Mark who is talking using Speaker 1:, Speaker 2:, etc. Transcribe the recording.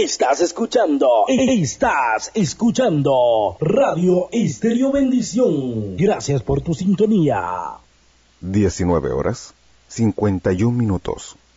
Speaker 1: Estás escuchando Radio Estéreo Bendición. Gracias por tu sintonía.
Speaker 2: 19 horas, 51 minutos.